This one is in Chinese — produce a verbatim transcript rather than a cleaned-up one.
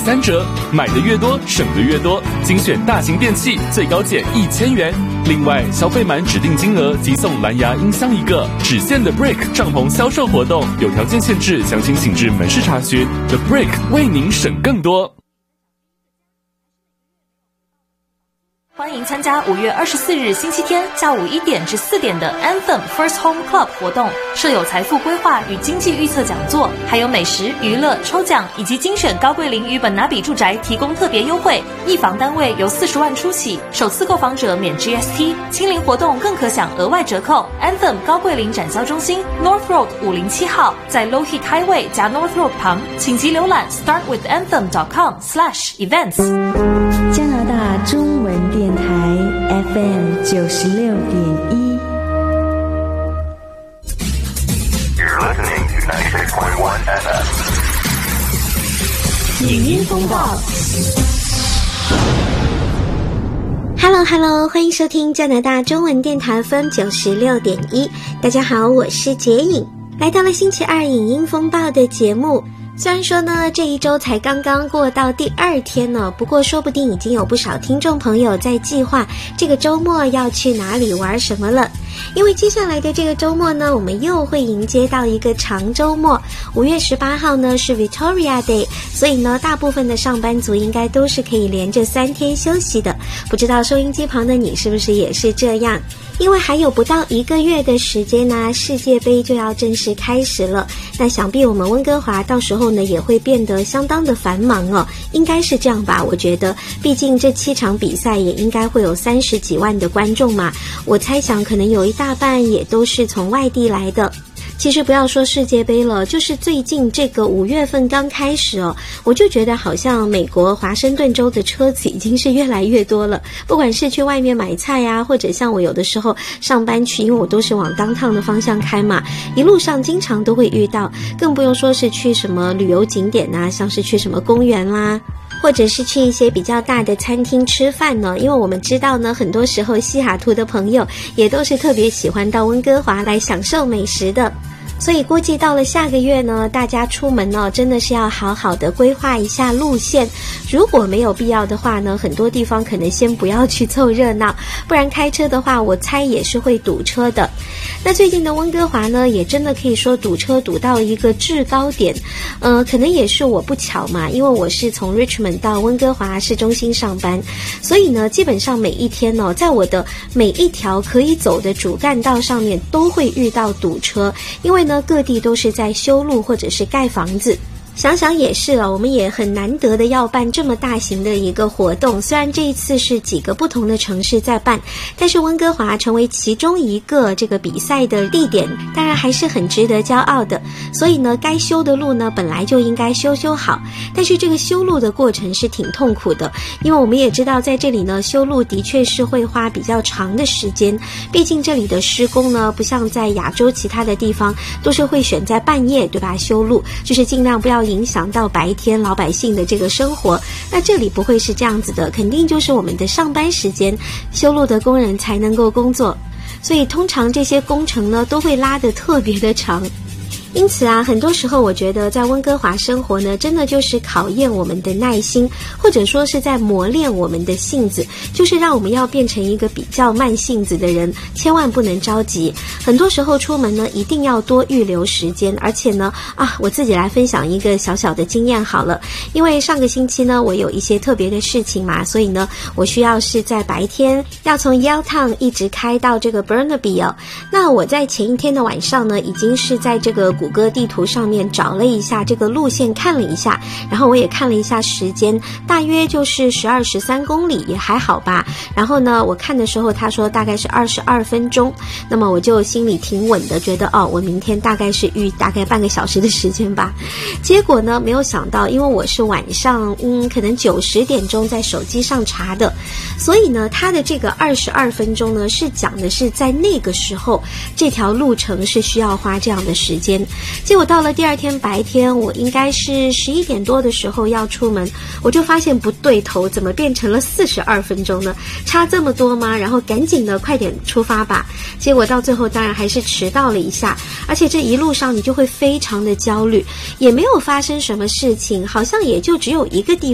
三折，买的越多省的越多，精选大型电器最高减一千元。另外，消费满指定金额即送蓝牙音箱一个。只限的 Brick 帐篷销售活动，有条件限制，详情请至门市查询。The Brick 为您省更多。 欢迎参加五月二十四日星期天下午一点至四点的 Anthem First Home Club 活动，设有财富规划与经济预测讲座，还有美食、娱乐、抽奖以及精选高桂林与本拿比住宅提供特别优惠，一房单位由四十万初起，首次购房者免 G S T， 亲临活动更可享额外折扣。Anthem 高桂林展销中心 North Road 五零七号，在 Low Heat Highway 加 North Road 旁，请即浏览 start with anthem dot com slash events。 加拿大中文电台 F M 九十六点一。 You're listening to ninety-six point one F M。 影音风暴。 Hello Hello， 欢迎收听加拿大中文电台 F M 九十六点一。大家好，我是杰影，来到了星期二影音风暴的节目。虽然说呢，这一周才刚刚过到第二天呢，不过说不定已经有不少听众朋友在计划这个周末要去哪里玩什么了。因为接下来的这个周末呢，我们又会迎接到一个长周末。五月十八号呢是 Victoria Day， 所以呢，大部分的上班族应该都是可以连着三天休息的。不知道收音机旁的你是不是也是这样？因为还有不到一个月的时间呢，世界杯就要正式开始了。那想必我们温哥华到时候呢也会变得相当的繁忙哦，应该是这样吧？我觉得，毕竟这七场比赛也应该会有三十几万的观众嘛，我猜想可能有一大半也都是从外地来的。其实不要说世界杯了，就是最近这个五月份刚开始哦，我就觉得好像美国华盛顿州的车子已经是越来越多了。不管是去外面买菜啊，或者像我有的时候上班去，因为我都是往downtown的方向开嘛，一路上经常都会遇到，更不用说是去什么旅游景点啊，像是去什么公园啦，或者是去一些比较大的餐厅吃饭呢。因为我们知道呢，很多时候西雅图的朋友也都是特别喜欢到温哥华来享受美食的。所以估计到了下个月呢，大家出门呢真的是要好好的规划一下路线。如果没有必要的话呢，很多地方可能先不要去凑热闹，不然开车的话我猜也是会堵车的。那最近的温哥华呢，也真的可以说堵车堵到一个制高点。呃，可能也是我不巧嘛，因为我是从 Richmond 到温哥华市中心上班，所以呢，基本上每一天呢，在我的每一条可以走的主干道上面都会遇到堵车，因为呢，各地都是在修路或者是盖房子。想想也是了，我们也很难得的要办这么大型的一个活动，虽然这一次是几个不同的城市在办，但是温哥华成为其中一个这个比赛的地点，当然还是很值得骄傲的。所以呢，该修的路呢本来就应该修修好，但是这个修路的过程是挺痛苦的，因为我们也知道在这里呢，修路的确是会花比较长的时间，毕竟这里的施工呢不像在亚洲其他的地方都是会选在半夜，对吧？修路就是尽量不要影响到白天老百姓的这个生活，那这里不会是这样子的，肯定就是我们的上班时间，修路的工人才能够工作，所以通常这些工程呢都会拉得特别的长。因此啊，很多时候我觉得在温哥华生活呢，真的就是考验我们的耐心，或者说是在磨练我们的性子，就是让我们要变成一个比较慢性子的人，千万不能着急。很多时候出门呢，一定要多预留时间，而且呢，啊，我自己来分享一个小小的经验好了。因为上个星期呢，我有一些特别的事情嘛，所以呢，我需要是在白天要从 Yaletown 一直开到这个 Burnaby 哦。那我在前一天的晚上呢，已经是在这个谷歌地图上面找了一下这个路线，看了一下，然后我也看了一下时间，大约就是十二十三公里，也还好吧。然后呢，我看的时候他说大概是二十二分钟，那么我就心里挺稳的，觉得哦，我明天大概是预大概半个小时的时间吧。结果呢，没有想到，因为我是晚上嗯可能九十点钟在手机上查的，所以呢，他的这个二十二分钟呢是讲的是在那个时候这条路程是需要花这样的时间。结果到了第二天白天，我应该是十一点多的时候要出门，我就发现不对头，怎么变成了四十二分钟呢？差这么多吗？然后赶紧的快点出发吧。结果到最后当然还是迟到了一下，而且这一路上你就会非常的焦虑，也没有发生什么事情，好像也就只有一个地